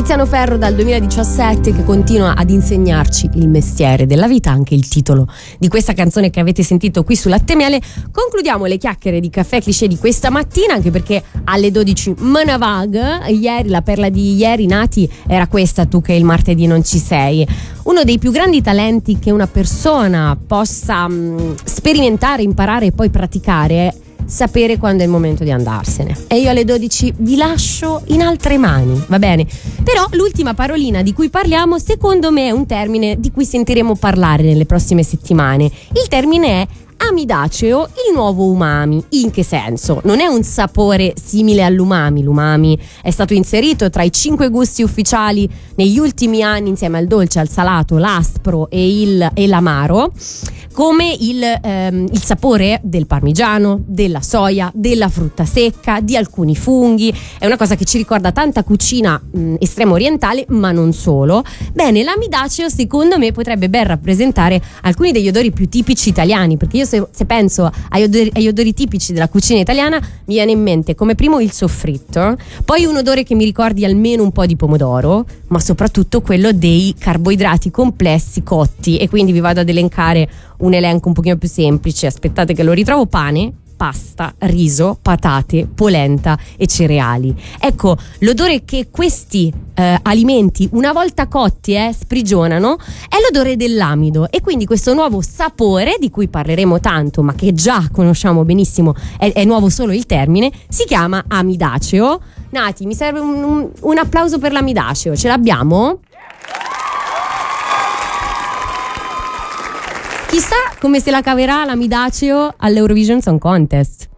Tiziano Ferro dal 2017 che continua ad insegnarci il mestiere della vita, anche il titolo di questa canzone che avete sentito qui su Latte Miele. Concludiamo le chiacchiere di Caffè Cliché di questa mattina, anche perché alle 12 Manavag, ieri, la perla di ieri, Nati, era questa: tu che il martedì non ci sei. Uno dei più grandi talenti che una persona possa sperimentare, imparare e poi praticare è sapere quando è il momento di andarsene. E io alle 12 vi lascio in altre mani, va bene? Però l'ultima parolina di cui parliamo, secondo me, è un termine di cui sentiremo parlare nelle prossime settimane. Il termine è amidaceo, il nuovo umami. In che senso? Non è un sapore simile all'umami. L'umami è stato inserito tra i 5 gusti ufficiali negli ultimi anni, insieme al dolce, al salato, l'aspro e l'amaro, come il sapore del parmigiano, della soia, della frutta secca, di alcuni funghi. È una cosa che ci ricorda tanta cucina estremo orientale, ma non solo. Bene, l'amidaceo secondo me potrebbe ben rappresentare alcuni degli odori più tipici italiani, perché io se penso agli odori tipici della cucina italiana mi viene in mente come primo il soffritto, poi un odore che mi ricordi almeno un po' di pomodoro, ma soprattutto quello dei carboidrati complessi cotti. E quindi vi vado ad elencare un elenco un pochino più semplice, aspettate che lo ritrovo: pane, pasta, riso, patate, polenta e cereali. Ecco, l'odore che questi alimenti, una volta cotti, sprigionano, è l'odore dell'amido. E quindi questo nuovo sapore, di cui parleremo tanto, ma che già conosciamo benissimo, è nuovo solo il termine, si chiama amidaceo. Nati, mi serve un applauso per l'amidaceo, ce l'abbiamo? Chissà come se la caverà l'amidaceo all'Eurovision Song Contest.